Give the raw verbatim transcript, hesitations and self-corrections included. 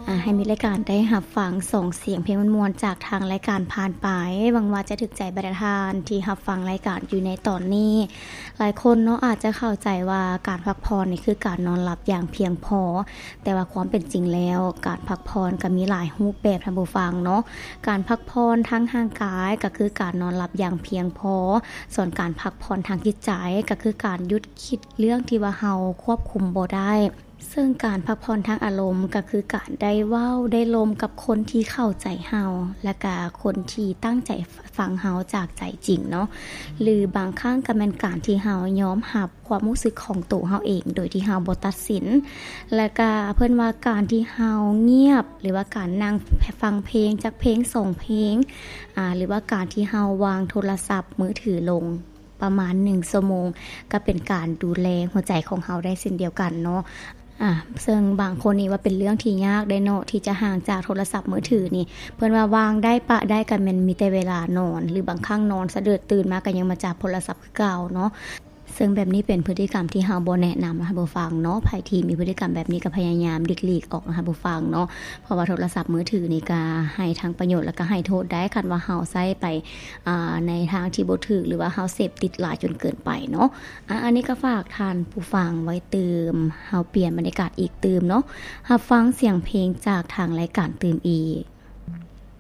อ่าให้มีรายการได้รับฟังส่งเสียงเพลงม่วนๆจากทางรายการผ่านไปหวังว่าจะถึกใจบรรดาท่านที่รับฟังรายการอยู่ในตอนนี้หลายคนเนาะอาจจะเข้าใจว่าการพักผ่อนนี่คือการนอนหลับอย่างเพียงพอแต่ว่าความเป็นจริงแล้วการพักผ่อนก็มีหลายรูปแบบท่านผู้ฟังเนาะการพักผ่อนทางร่างกายก็คือการนอนหลับอย่างเพียงพอส่วนการพักผ่อนทางจิตใจก็คือการหยุดคิดเรื่องที่ว่าเฮาควบคุมบ่ได้ซึ่งการพักผ่อนทางอารมณ์ก็คือการได้เว้าได้ลมกับคนที่เข้าใจเฮาและก็คนที่ตั้งใจฟังเฮาจากใจจริงเนาะหรือบางครั้งก็แม่นการที่เฮายอมรับความรู้สึกของตัวเฮาเองโดยที่เฮาบ่ตัดสินและก็เพิ่นว่าการที่เฮาเงียบหรือว่าการนั่งฟังเพลงจากเพลงส่งเพลงอ่าหรือว่าการที่เฮาวางโทรศัพท์มือถือลงประมาณหนึ่งชั่วโมงก็เป็นการดูแลหัวใจของเฮาได้เช่นเดียวกันเนาะอ่าซึ่งบางคนนี่ว่าเป็นเรื่องที่ยากได้เนาะที่จะห่างจากโทรศัพท์มือถือนี่เพิ่นว่าวางได้ปะได้กันมันมีแต่เวลานอนหรือบางครั้งนอนสะเดิดตื่นมาก็ยังมาจับโทรศัพท์คือเก่าเนาะซึ่งแบบนี้เป็นพฤติกรรมที่เฮาบ่แนะนำนะคะผู้ฟังเนาะไผที่มีพฤติกรรมแบบนี้ก็พยายามหลีกๆออกนะคะผู้ฟังเนาะเพราะว่าโทรศัพท์มือถือนี่ก็ให้ทั้งประโยชน์แล้วก็ให้โทษได้คันว่าเฮาใช้ไปอ่าในทางที่บ่ถูกหรือว่าเฮาเสพติดหลายจนเกินไปเนาะอ่ะอันนี้ก็ฝากท่านผู้ฟังไว้เติมเฮาเปลี่ยนบรรยากาศอีกเติมเนาะรับฟังเสียงเพลงจากทางรายการเติมอีก